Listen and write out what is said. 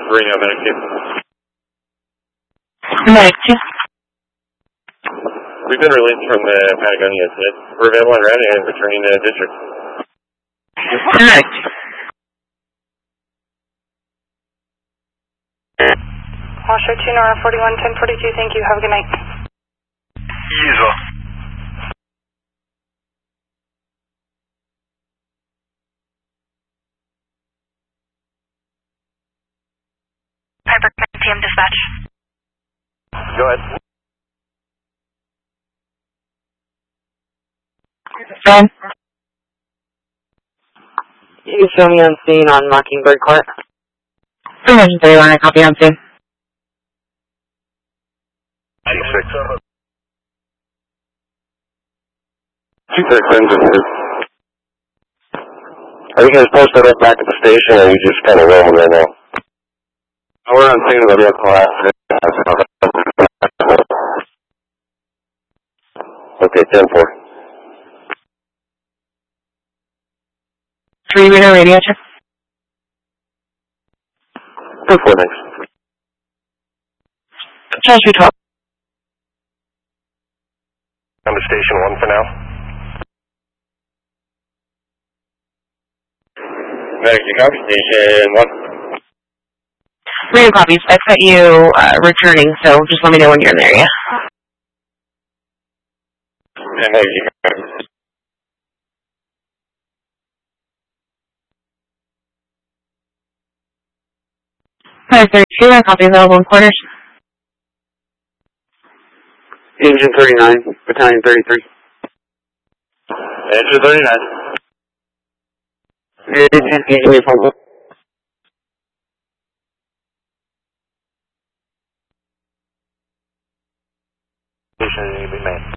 Reno, Medic 2. Medic 2. We've been released from the Patagonia incident. We're available on route and returning to district. Medic 2. Washer 2, Nora 41, 1042, thank you, have a good night. User. Piper, PM dispatch. Go ahead. Ben? You can show me on scene on Mockingbird Court. Permission 31, I copy on scene. G6. 237. Are you guys posted up back at the station, or are you just kind of rolling right now? We're on scene of the vehicle accident. Okay, 10-4. 3 Reno radio check. 10-4, thanks. Treasury 12. On to station 1 for now. Medic, you copy station 1. Reno copies. I've got you returning, so just let me know when you're in the area. And Medic, you copy. Fire 32, I copy available in quarters. Engine 39, Battalion 33. Engine 39. Give me a phone call. Station need to be made.